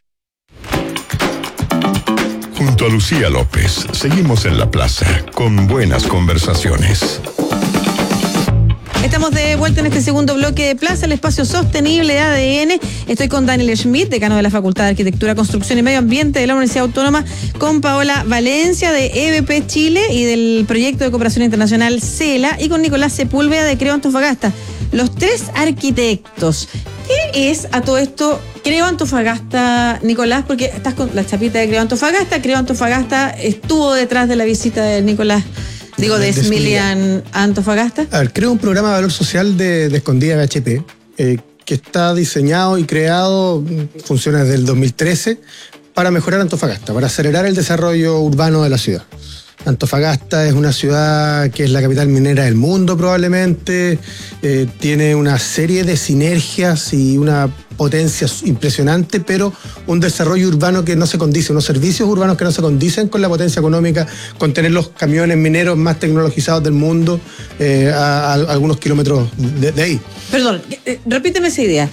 A: Junto a Lucía López, seguimos en la plaza con buenas conversaciones.
B: Estamos de vuelta en este segundo bloque de Plaza, el espacio sostenible de A D N. Estoy con Daniel Schmidt, decano de la Facultad de Arquitectura, Construcción y Medio Ambiente de la Universidad Autónoma, con Paola Valencia de E B P Chile y del Proyecto de Cooperación Internacional CELA, y con Nicolás Sepúlveda de Creo Antofagasta. Los tres arquitectos. ¿Qué es a todo esto Creo Antofagasta, Nicolás? Porque estás con la chapita de Creo Antofagasta. Creo Antofagasta estuvo detrás de la visita de Nicolás. Digo, de Smilian Antofagasta.
E: A ver, creo un programa de valor social de, de Escondida B H P, eh, que está diseñado y creado, funciona desde el dos mil trece, para mejorar Antofagasta, para acelerar el desarrollo urbano de la ciudad. Antofagasta es una ciudad que es la capital minera del mundo probablemente, eh, tiene una serie de sinergias y una potencia impresionante, pero un desarrollo urbano que no se condice, unos servicios urbanos que no se condicen con la potencia económica, con tener los camiones mineros más tecnologizados del mundo eh, a, a algunos kilómetros de, de ahí.
B: Perdón, eh, repíteme esa idea.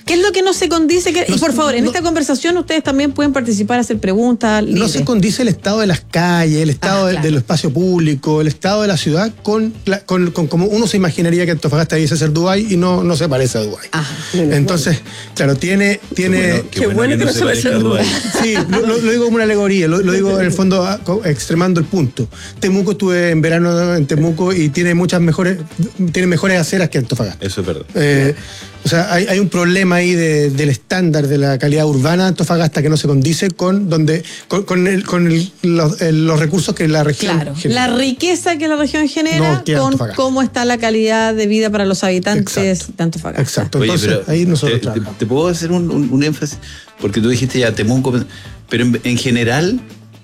B: ¿Qué es lo que no se condice? Que,
E: No,
B: y por favor, en
E: no,
B: esta conversación ustedes también pueden participar, hacer preguntas.
E: No
B: libre.
E: se condice el estado de las calles, el estado
B: Ah,
E: de-
B: claro.
E: del espacio público, el estado de la ciudad con, la- con, con como uno se imaginaría que Antofagasta debiese ser Dubái y no, no se parece a Dubái. Entonces, claro, tiene... tiene
C: bueno, qué bueno que no se parece a Dubái.
E: Sí, lo, lo- lo digo como una alegoría, lo, lo digo en el fondo a- co- extremando el punto. Temuco, estuve en verano en Temuco y tiene muchas mejores, tiene mejores aceras que Antofagasta.
C: Eso es verdad.
E: Eh, o sea, hay, hay un problema ahí de- del estándar de la calidad urbana de Antofagasta que no se condice con donde con, con, el- con el- los, el- los recursos que la región
B: Claro,
E: genera.
B: la riqueza que la región genera
E: No tiene
B: con
E: Antofagasta.
B: cómo está la calidad de vida para los habitantes de Antofagasta.
E: Exacto.
C: Oye,
E: Entonces,
C: pero
E: ahí nosotros
C: te, te-
E: trabajamos.
C: te puedo hacer un, un- un énfasis, porque tú dijiste ya Temuco, pero en, en general,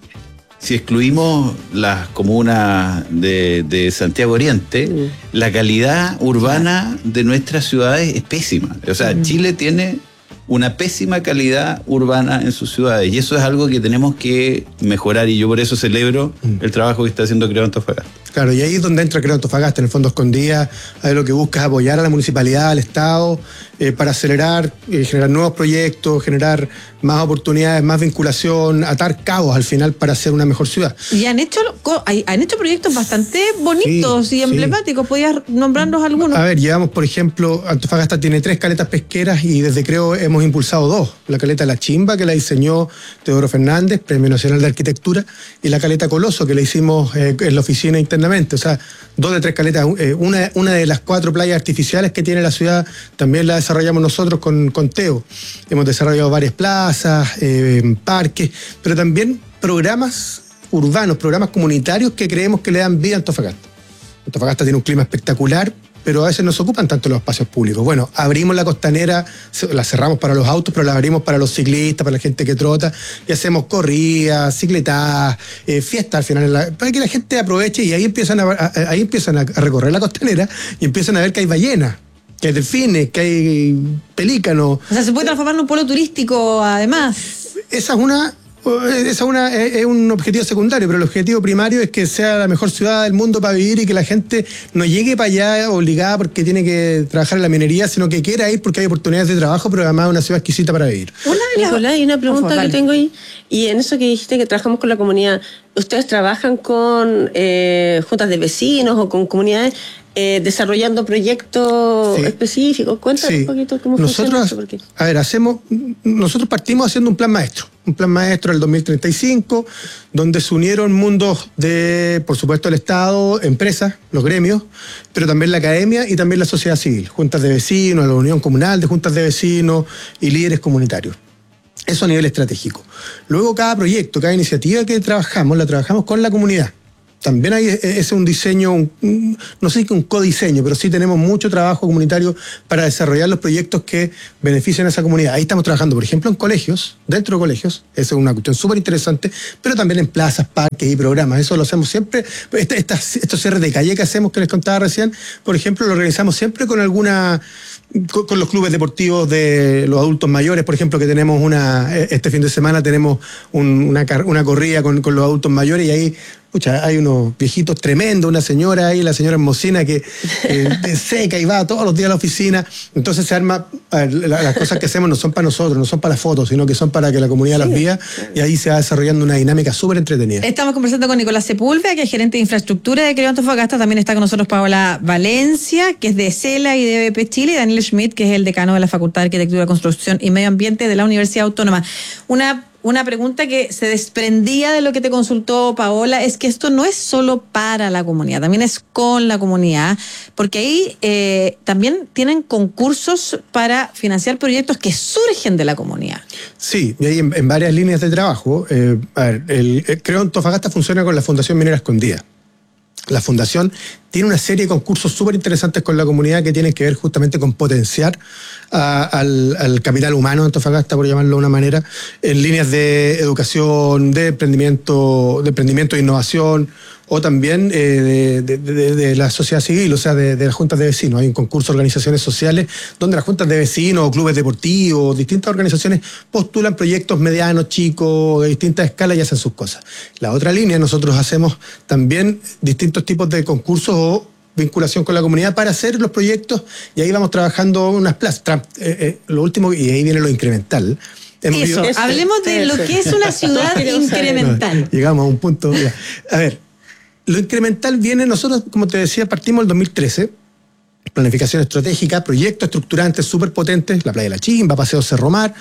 C: si excluimos las comunas de, de Santiago Oriente, la calidad urbana de nuestras ciudades es pésima. O sea, Chile tiene una pésima calidad urbana en sus ciudades y eso es algo que tenemos que mejorar y yo por eso celebro el trabajo que está haciendo Creo Antofagasta.
E: Claro, y ahí es donde entra Creo Antofagasta, en el fondo escondida, ahí lo que busca es apoyar a la municipalidad, al Estado, eh, para acelerar, eh, generar nuevos proyectos, generar más oportunidades, más vinculación, atar cabos al final para hacer una mejor ciudad.
B: Y han hecho co- hay- han hecho proyectos bastante bonitos
E: Sí,
B: y
E: sí.
B: emblemáticos. ¿Podías nombrarnos algunos?
E: A ver, llevamos, por ejemplo, Antofagasta tiene tres caletas pesqueras y desde Creo hemos impulsado dos. La caleta La Chimba, que la diseñó Teodoro Fernández, Premio Nacional de Arquitectura, y la caleta Coloso, que la hicimos eh, en la oficina internamente. O sea, dos de tres caletas. Eh, una, una de las cuatro playas artificiales que tiene la ciudad también la desarrollamos nosotros con, con Teo. Hemos desarrollado varias plazas, eh, parques, pero también programas urbanos, programas comunitarios que creemos que le dan vida a Antofagasta. Antofagasta tiene un clima espectacular, pero a veces no se ocupan tanto los espacios públicos. Bueno, abrimos la costanera, se- la cerramos para los autos, pero la abrimos para los ciclistas, para la gente que trota, y hacemos corridas, cicletadas, eh, fiestas al final, en la- para que la gente aproveche y ahí empiezan a, a- ahí empiezan a, a recorrer la costanera y empiezan a ver que hay ballenas, que hay delfines, que hay pelícanos.
B: O sea, se puede transformar en un polo turístico además.
E: Esa es una... Esa es, una, es es un objetivo secundario, pero el objetivo primario es que sea la mejor ciudad del mundo para vivir y que la gente no llegue para allá obligada porque tiene que trabajar en la minería, sino que quiera ir porque hay oportunidades de trabajo, pero además es una ciudad exquisita para vivir.
B: Una de las-
D: Nicolás, hay una
B: Por
D: pregunta
B: favor,
D: que
B: dale.
D: tengo ahí. Y en eso que dijiste que trabajamos con la comunidad, ¿ustedes trabajan con eh, juntas de vecinos o con comunidades eh, desarrollando proyectos
E: Sí.
D: específicos? Cuéntanos
E: Sí.
D: un poquito cómo funciona
E: Nosotros,
D: eso. Porque...
E: a ver, hacemos, nosotros partimos haciendo un plan maestro, un plan maestro del dos mil treinta y cinco, donde se unieron mundos de, por supuesto, el Estado, empresas, los gremios, pero también la academia y también la sociedad civil, juntas de vecinos, la unión comunal de juntas de vecinos y líderes comunitarios. Eso a nivel estratégico. Luego cada proyecto, cada iniciativa que trabajamos, la trabajamos con la comunidad. También hay ese es un diseño, un- un- no sé si un codiseño, pero sí tenemos mucho trabajo comunitario para desarrollar los proyectos que benefician a esa comunidad. Ahí estamos trabajando, por ejemplo, en colegios, dentro de colegios, esa es una cuestión súper interesante, pero también en plazas, parques y programas. Eso lo hacemos siempre. Esta- estas- estos cierres de calle que hacemos, que les contaba recién, por ejemplo, lo organizamos siempre con alguna... Con, con los clubes deportivos de los adultos mayores, por ejemplo, que tenemos una, este fin de semana tenemos un- una, car- una corrida con, con los adultos mayores y ahí, pucha, hay unos viejitos tremendos, una señora ahí, la señora Hermosina, que eh, seca y va todos los días a la oficina. Entonces se arma, a ver, la- las cosas que hacemos no son para nosotros, no son para las fotos, sino que son para que la comunidad las vea y ahí se va desarrollando una dinámica súper entretenida.
B: Estamos conversando con Nicolás Sepúlveda, que es gerente de infraestructura de Creo Antofagasta. También está con nosotros Paola Valencia, que es de CELA y de B P Chile, y Daniel Schmidt, que es el decano de la Facultad de Arquitectura, Construcción y Medio Ambiente de la Universidad Autónoma. Una, una pregunta que se desprendía de lo que te consultó Paola es que esto no es solo para la comunidad, también es con la comunidad, porque ahí eh, también tienen concursos para financiar proyectos que surgen de la comunidad.
E: Sí, y hay en, en varias líneas de trabajo. Eh, a ver, el, el Creo Antofagasta funciona con la Fundación Minera Escondida. La Fundación tiene una serie de concursos súper interesantes con la comunidad que tienen que ver justamente con potenciar a- al, al capital humano de Antofagasta, por llamarlo de una manera, en líneas de educación, de emprendimiento, de emprendimiento e innovación, o también eh, de, de- de- de la sociedad civil, o sea, de, de las juntas de vecinos. Hay un concurso de organizaciones sociales donde las juntas de vecinos, clubes deportivos, distintas organizaciones postulan proyectos medianos, chicos, de distintas escalas y hacen sus cosas. La otra línea, nosotros hacemos también distintos tipos de concursos o vinculación con la comunidad para hacer los proyectos y ahí vamos trabajando unas plazas. Tra- eh, eh, lo último, y ahí viene lo incremental. Hemos
B: Eso,
E: ido-
B: hablemos de lo que es una ciudad incremental.
E: Llegamos a un punto. Ya. A ver, lo incremental viene, nosotros, como te decía, partimos el dos mil trece, planificación estratégica, proyectos estructurantes súper potentes, la Playa de la Chimba, Paseo Cerro Mar,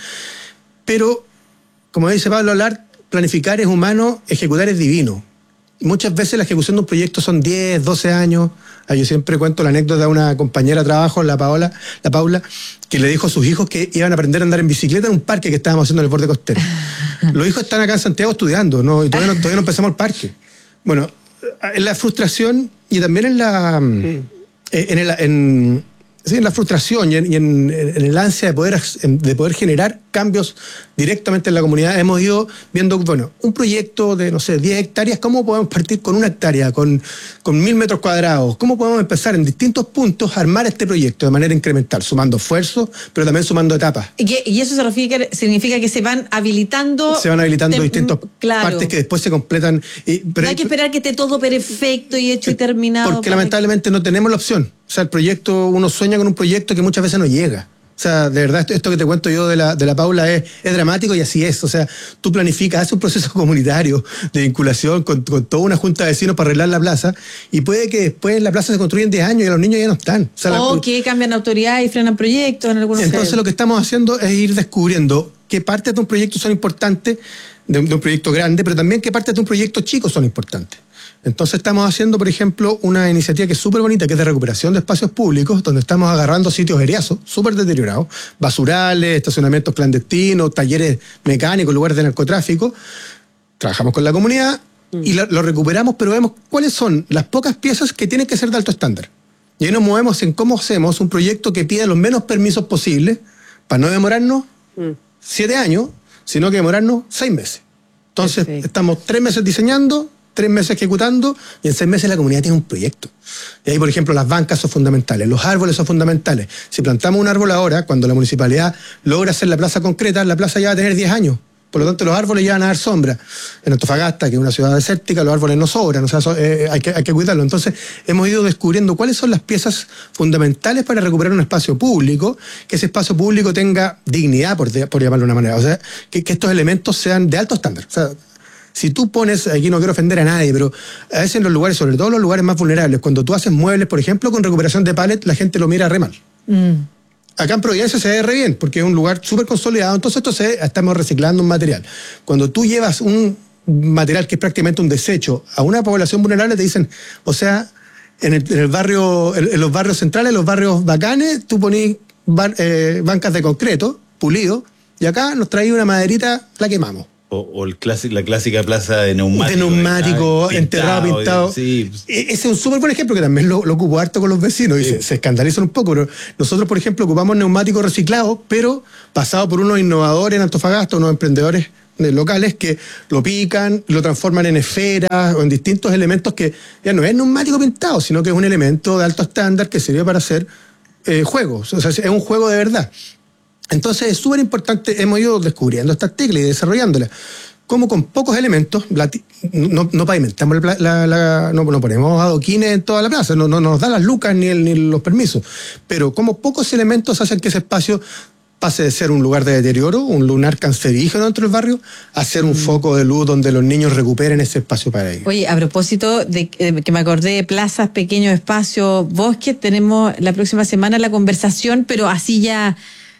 E: pero, como dice Pablo Alar, planificar es humano, ejecutar es divino. Muchas veces la ejecución de un proyecto son diez, doce años. Ah, yo siempre cuento la anécdota de una compañera de trabajo, la Paola, la Paula, que le dijo a sus hijos que iban a aprender a andar en bicicleta en un parque que estábamos haciendo en el borde costero. Los hijos están acá en Santiago estudiando, ¿no? Y todavía no, todavía no empezamos el parque. Bueno, en la frustración y también en la... En, el, en, sí, en la frustración y, en, y en, en el ansia de poder, de poder generar cambios directamente en la comunidad, hemos ido viendo, bueno, un proyecto de, no sé, diez hectáreas, ¿cómo podemos partir con una hectárea, con, con mil metros cuadrados? ¿Cómo podemos empezar en distintos puntos a armar este proyecto de manera incremental, sumando esfuerzos, pero también sumando etapas?
B: Y, que, y eso significa, significa que se van habilitando...
E: Se van habilitando
B: tem-
E: distintas
B: claro.
E: partes que después se completan. Y, pero
B: No hay que esperar que esté todo perfecto y hecho y terminado.
E: Porque
B: para
E: lamentablemente no tenemos la opción. O sea, el proyecto, uno sueña con un proyecto que muchas veces no llega. O sea, de verdad, esto, esto que te cuento yo de la, de la Paula es, es dramático y así es. O sea, tú planificas, haces un proceso comunitario de vinculación con, con toda una junta de vecinos para arreglar la plaza y puede que después la plaza se construya en diez años y los niños ya no están. O, sea, la-
B: O que cambian autoridad y frenan proyectos en algunos
E: Entonces
B: casos.
E: lo que estamos haciendo es ir descubriendo qué partes de un proyecto son importantes, de un, de un proyecto grande, pero también qué partes de un proyecto chico son importantes. Entonces estamos haciendo, por ejemplo, una iniciativa que es súper bonita, que es de recuperación de espacios públicos, donde estamos agarrando sitios eriazos, súper deteriorados, basurales, estacionamientos clandestinos, talleres mecánicos, lugares de narcotráfico. Trabajamos con la comunidad y lo, lo recuperamos, pero vemos cuáles son las pocas piezas que tienen que ser de alto estándar. Y ahí nos movemos en cómo hacemos un proyecto que pida los menos permisos posibles para no demorarnos siete años, sino que demorarnos seis meses. Entonces,
B: Perfecto.
E: estamos tres meses diseñando, tres meses ejecutando, y en seis meses la comunidad tiene un proyecto. Y ahí, por ejemplo, las bancas son fundamentales, los árboles son fundamentales. Si plantamos un árbol ahora, cuando la municipalidad logra hacer la plaza concreta, la plaza ya va a tener diez años. Por lo tanto, los árboles ya van a dar sombra. En Antofagasta, que es una ciudad desértica, los árboles no sobran, o sea, so- eh, hay, que, hay que cuidarlo. Entonces, hemos ido descubriendo cuáles son las piezas fundamentales para recuperar un espacio público, que ese espacio público tenga dignidad, por, de- por llamarlo de una manera. O sea, que, que estos elementos sean de alto estándar. O sea, si tú pones, aquí no quiero ofender a nadie, pero a veces en los lugares, sobre todo los lugares más vulnerables, cuando tú haces muebles, por ejemplo, con recuperación de pallet, la gente lo mira re mal.
B: Mm.
E: Acá en Providencia se ve re bien, porque es un lugar súper consolidado, entonces esto se, estamos reciclando un material. Cuando tú llevas un material que es prácticamente un desecho a una población vulnerable, te dicen, o sea, en el, en el barrio, en, en los barrios centrales, los barrios bacanes, tú ponís bar- eh, bancas de concreto, pulido, y acá nos traí una maderita, la quemamos.
C: O, o el clásico, la clásica plaza de neumático.
E: De neumático,
C: ¿verdad?
E: enterrado, pintado.
C: Sí.
E: E- Ese es un súper buen ejemplo que también lo, lo ocupo harto con los vecinos y
C: Sí.
E: se, se escandalizan un poco. Pero nosotros, por ejemplo, ocupamos neumáticos reciclados, pero pasados por unos innovadores en Antofagasta, unos emprendedores eh, locales que lo pican, lo transforman en esferas o en distintos elementos que ya no es neumático pintado, sino que es un elemento de alto estándar que sirve para hacer eh, juegos. O sea, es un juego de verdad. Entonces es súper importante, hemos ido descubriendo estas teclas y desarrollándolas. Como con pocos elementos, la ti- no, no pavimentamos, la, pla- la- la- no, no ponemos adoquines en toda la plaza, no, no nos da las lucas ni, el- ni los permisos, pero como pocos elementos hacen que ese espacio pase de ser un lugar de deterioro, un lugar cancerígeno dentro del barrio, a ser un foco de luz donde los niños recuperen ese espacio para ellos.
B: Oye, a propósito de de que me acordé de plazas, pequeños espacios, bosques, tenemos la próxima semana la conversación, pero así ya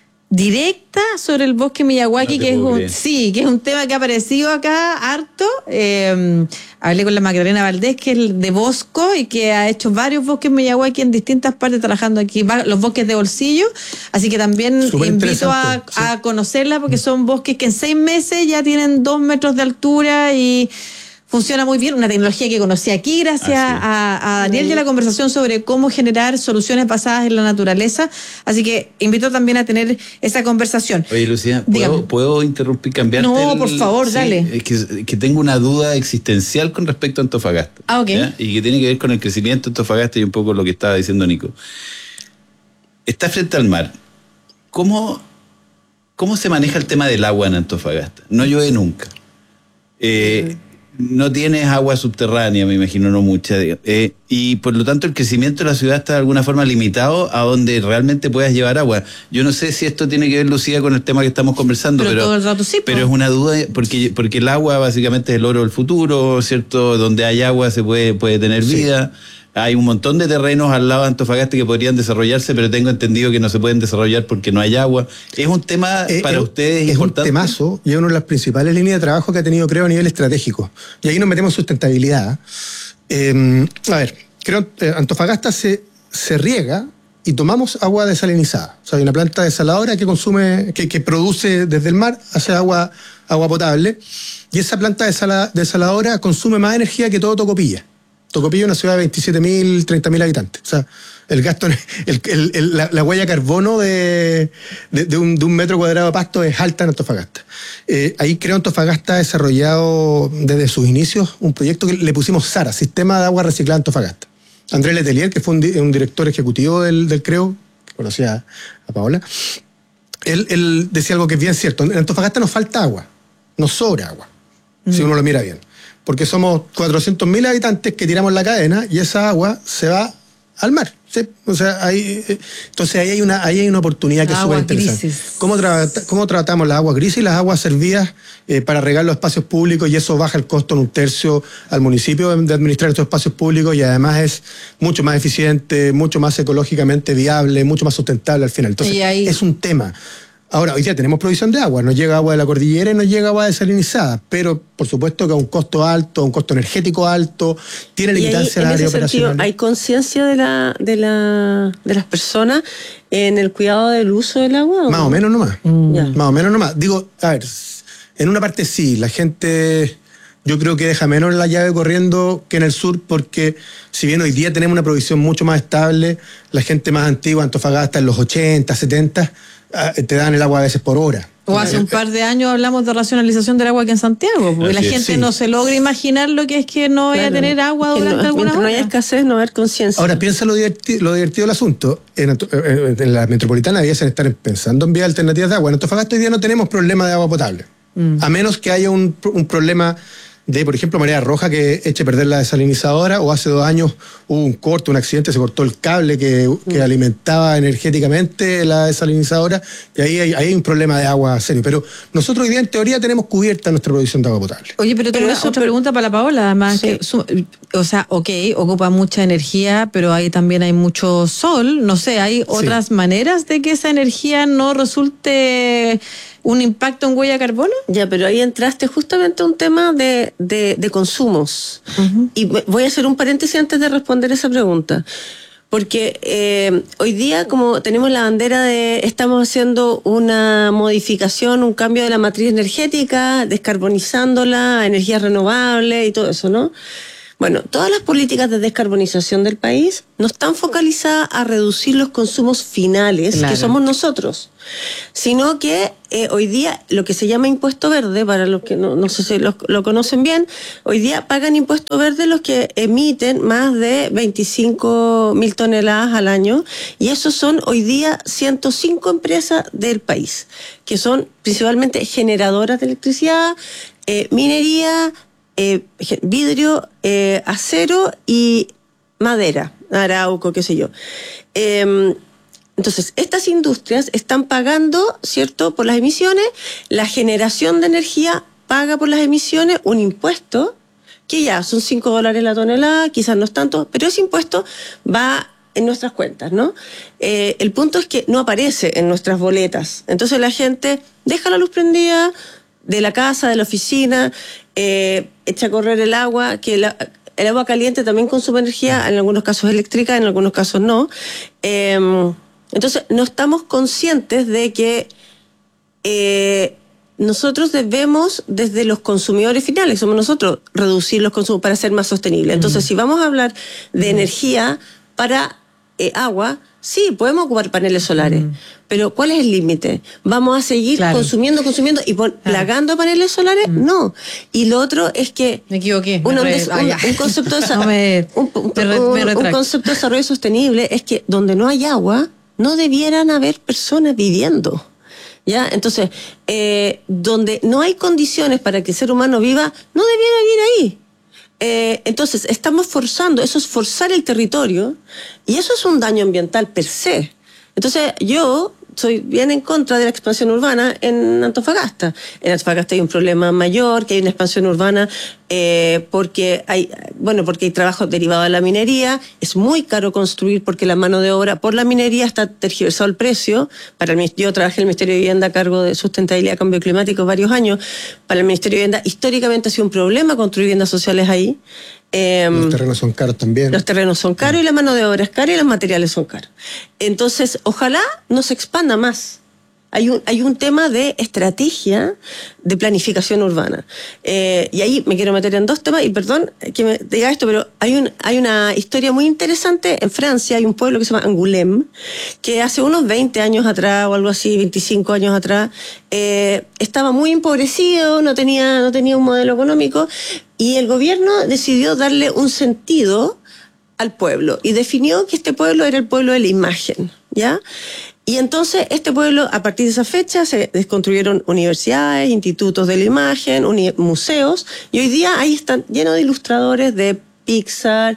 B: directa sobre el bosque Miyawaki,
C: No te
B: que es
C: puedo
B: un,
C: creer.
B: sí, que es un tema que ha aparecido acá harto. Eh, hablé con la Magdalena Valdés, que es de Bosco y que ha hecho varios bosques Miyawaki en distintas partes, trabajando aquí, va- los bosques de bolsillo. Así que también
E: Súper
B: invito a,
E: interesante, sí.
B: a conocerla, porque son bosques que en seis meses ya tienen dos metros de altura y funciona muy bien, una tecnología que conocí aquí gracias
C: Así es.
B: a, a Daniel y a la conversación sobre cómo generar soluciones basadas en la naturaleza. Así que invito también a tener esa conversación.
C: Oye, Lucía,
B: Dígame.
C: ¿puedo, ¿puedo interrumpir, cambiarte?
B: No,
C: el-
B: por favor,
C: sí,
B: dale.
C: Es que, que tengo una duda existencial con respecto a Antofagasta.
B: Ah, ok.
C: ¿ya? Y que tiene que ver con el crecimiento de Antofagasta y un poco lo que estaba diciendo Nico. Está frente al mar. ¿Cómo, cómo se maneja el tema del agua en Antofagasta? No llueve nunca. Eh, no tienes agua subterránea, me imagino, no mucha, eh, y por lo tanto el crecimiento de la ciudad está de alguna forma limitado a donde realmente puedas llevar agua. Yo no sé si esto tiene que ver, Lucía, con el tema que estamos conversando, pero,
B: pero, todo el rato sí,
C: pero es una duda, porque, porque el agua básicamente es el oro del futuro, ¿cierto? Donde hay agua se puede, puede tener vida. Sí. Hay un montón de terrenos al lado de Antofagasta que podrían desarrollarse, pero tengo entendido que no se pueden desarrollar porque no hay agua. ¿Es un tema eh, para eh, ustedes
E: es
C: importante?
E: Es un temazo y es una de las principales líneas de trabajo que ha tenido, creo, a nivel estratégico. Y ahí nos metemos en sustentabilidad. Eh, a ver, creo que Antofagasta se, se riega y tomamos agua desalinizada. O sea, hay una planta desaladora que consume, que, que produce desde el mar, hace agua, agua potable, y esa planta desala, desaladora consume más energía que todo Tocopilla. Tocopilla es una ciudad de veintisiete mil, treinta mil habitantes. O sea, el gasto, el, el, el, la, la huella de carbono de, de, de, un, de un metro cuadrado de pasto es alta en Antofagasta. Eh, ahí creo Antofagasta ha desarrollado desde sus inicios un proyecto que le pusimos SARA, Sistema de Agua Reciclada Antofagasta. Andrés Letelier, que fue un, un director ejecutivo del, del CREO, que conocía a Paola, él, él decía algo que es bien cierto. En Antofagasta nos falta agua, nos sobra agua, mm. si uno lo mira bien. Porque somos cuatrocientos mil habitantes que tiramos la cadena y esa agua se va al mar. ¿Sí? O sea, ahí, entonces ahí hay una, ahí hay una oportunidad que es súper interesante. ¿Cómo, tra ¿Cómo tratamos las aguas grises y las aguas servidas eh, para regar los espacios públicos? Y eso baja el costo en un tercio al municipio de administrar estos espacios públicos y además es mucho más eficiente, mucho más ecológicamente viable, mucho más sustentable al final. Entonces, ahí... es un tema. Ahora, hoy día tenemos provisión de agua, nos llega agua de la cordillera y nos llega agua desalinizada, pero por supuesto que a un costo alto, a un costo energético alto, tiene limitancia al área operacional.
D: ¿Hay conciencia de la, de la de las personas en el cuidado del uso del agua? ¿O?
E: Más o menos nomás, mm. más o menos nomás. Digo, a ver, en una parte sí, la gente yo creo que deja menos la llave corriendo que en el sur, porque si bien hoy día tenemos una provisión mucho más estable, la gente más antigua, Antofagasta, en los ochenta, setenta, te dan el agua a veces por hora.
B: O hace un par de años hablamos de racionalización del agua aquí en Santiago, porque Así la gente es, sí. no se logra imaginar lo que es que no vaya claro. a tener agua durante no, alguna hora.
D: No hay escasez, no hay conciencia.
E: Ahora, piensa lo divertido, lo divertido del asunto. En, en la metropolitana debiesen estar pensando en vías alternativas de agua. En Antofagasta hoy día no tenemos problema de agua potable. Mm. A menos que haya un, un problema de, por ejemplo, marea roja que eche a perder la desalinizadora, o hace dos años hubo un corte, un accidente, se cortó el cable que, que mm. alimentaba energéticamente la desalinizadora, y ahí hay, ahí hay un problema de agua serio. Pero nosotros hoy día en teoría tenemos cubierta nuestra producción de agua potable.
B: Oye, pero tengo otra pero, pregunta para la Paola, además, sí. que, o sea, ok, ocupa mucha energía, pero ahí también hay mucho sol, no sé, ¿hay otras sí. maneras de que esa energía no resulte un impacto en huella de carbono?
D: Ya, pero ahí entraste justamente a un tema de, de, de consumos. Uh-huh. Y voy a hacer un paréntesis antes de responder esa pregunta. Porque eh, hoy día, como tenemos la bandera de estamos haciendo una modificación, un cambio de la matriz energética, descarbonizándola a energías renovables y todo eso, ¿no? Bueno, todas las políticas de descarbonización del país no están focalizadas a reducir los consumos finales, claro. que somos nosotros, sino que eh, hoy día lo que se llama impuesto verde, para los que no, no sé si lo, lo conocen bien, hoy día pagan impuesto verde los que emiten más de veinticinco mil toneladas al año, y esos son hoy día ciento cinco empresas del país, que son principalmente generadoras de electricidad, eh, minería, Eh, vidrio, eh, acero y madera, arauco, qué sé yo. Eh, entonces, estas industrias están pagando, ¿cierto?, por las emisiones. La generación de energía paga por las emisiones un impuesto, que ya son cinco dólares la tonelada, quizás no es tanto, pero ese impuesto va en nuestras cuentas, ¿no? Eh, el punto es que no aparece en nuestras boletas. Entonces la gente deja la luz prendida de la casa, de la oficina, eh, echa a correr el agua, que la, el agua caliente también consume energía, en algunos casos eléctrica, en algunos casos no. Eh, entonces, no estamos conscientes de que eh, nosotros debemos, desde los consumidores finales, somos nosotros, reducir los consumos para ser más sostenibles. Entonces, mm. si vamos a hablar de mm. energía para eh, agua, sí, podemos ocupar paneles solares, mm. pero ¿cuál es el límite? ¿Vamos a seguir claro. consumiendo, consumiendo y pon, claro. plagando paneles solares? Mm. No. Y lo otro es que...
B: Me equivoqué.
D: Una,
B: me
D: un, un, un, concepto de, no me, un, un, me re, me un concepto de desarrollo sostenible es que donde no hay agua, no debieran haber personas viviendo. ¿Ya? Entonces, eh, donde no hay condiciones para que el ser humano viva, no debiera vivir ahí. Eh, entonces, estamos forzando, eso es forzar el territorio, y eso es un daño ambiental per se. Entonces, yo soy bien en contra de la expansión urbana en Antofagasta. En Antofagasta hay un problema mayor, que hay una expansión urbana eh, porque hay, bueno, porque hay trabajo derivado de la minería. Es muy caro construir porque la mano de obra por la minería está tergiversado el precio. Para el, yo trabajé en el Ministerio de Vivienda a cargo de sustentabilidad y cambio climático varios años. Para el Ministerio de Vivienda históricamente ha sido un problema construir viviendas sociales ahí. Eh,
E: los terrenos son caros también.
D: Los terrenos son caros y la mano de obra es cara y los materiales son caros. Entonces, ojalá no se expanda más. Hay un, hay un tema de estrategia de planificación urbana. Eh, y ahí me quiero meter en dos temas, y perdón que me diga esto, pero hay, un, hay una historia muy interesante. En Francia hay un pueblo que se llama Angoulême, que hace unos veinte años atrás, o algo así, veinticinco años atrás, eh, estaba muy empobrecido, no tenía, no tenía un modelo económico, y el gobierno decidió darle un sentido al pueblo, y definió que este pueblo era el pueblo de la imagen, ¿ya? Y entonces este pueblo, a partir de esa fecha, se construyeron universidades, institutos de la imagen, uni- museos, y hoy día ahí están llenos de ilustradores de Pixar,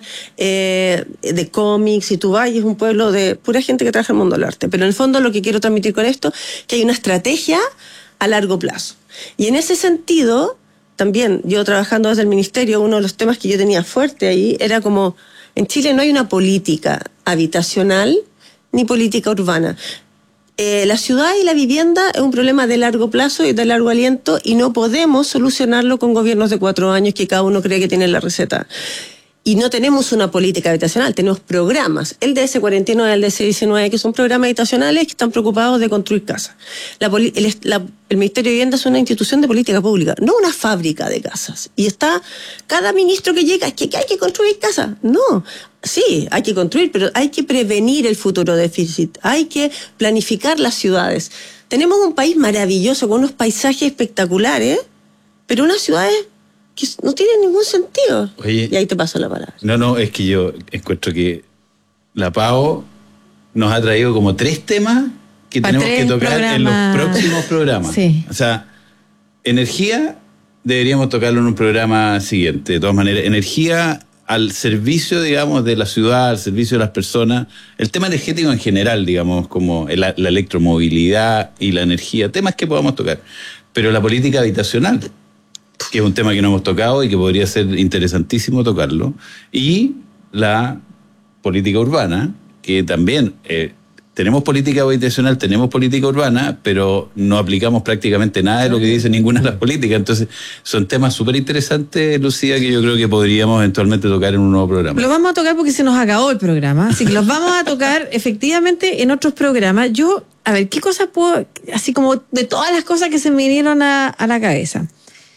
D: eh, de cómics, y tú vas y es un pueblo de pura gente que trabaja en el mundo del arte. Pero en el fondo lo que quiero transmitir con esto, que hay una estrategia a largo plazo. Y en ese sentido, también yo trabajando desde el ministerio, uno de los temas que yo tenía fuerte ahí era como, en Chile no hay una política habitacional ni política urbana. Eh, la ciudad y la vivienda es un problema de largo plazo y de largo aliento, y no podemos solucionarlo con gobiernos de cuatro años que cada uno cree que tiene la receta. Y no tenemos una política habitacional, tenemos programas. El D S cuarenta y nueve, el D S diecinueve, que son programas habitacionales que están preocupados de construir casas. La, el, la, el Ministerio de Vivienda es una institución de política pública, no una fábrica de casas. Y está cada ministro que llega, es que, que hay que construir casas. No, sí, hay que construir, pero hay que prevenir el futuro déficit, hay que planificar las ciudades. Tenemos un país maravilloso, con unos paisajes espectaculares, pero unas ciudades que no tiene ningún sentido.
C: Oye,
D: y ahí te paso la palabra.
C: No, no, es que yo encuentro que la Pao nos ha traído como tres temas que
B: Pa
C: tenemos
B: tres
C: que tocar
B: programas.
C: en los próximos programas.
B: Sí.
C: O sea, energía deberíamos tocarlo en un programa siguiente. De todas maneras, energía al servicio, digamos, de la ciudad, al servicio de las personas. El tema energético en general, digamos, como el, la electromovilidad y la energía, temas que podamos tocar. Pero la política habitacional, que es un tema que no hemos tocado y que podría ser interesantísimo tocarlo, y la política urbana, que también eh, tenemos política habitacional, tenemos política urbana, pero no aplicamos prácticamente nada de lo que dice ninguna de las políticas. Entonces, son temas súper interesantes, Lucía, que yo creo que podríamos eventualmente tocar en un nuevo programa.
B: Lo vamos a tocar porque se nos acabó el programa, así que los vamos a tocar efectivamente en otros programas. Yo, a ver, ¿qué cosas puedo, así como de todas las cosas que se me vinieron a, a la cabeza?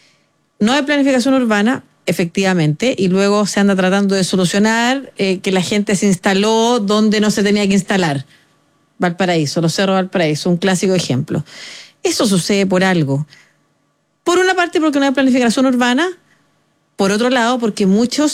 B: No hay planificación urbana, efectivamente, y luego se anda tratando de solucionar eh, que la gente se instaló donde no se tenía que instalar. Valparaíso, los cerros de Valparaíso, un clásico ejemplo. Eso sucede por algo. Por una parte porque no hay planificación urbana, por otro lado porque muchos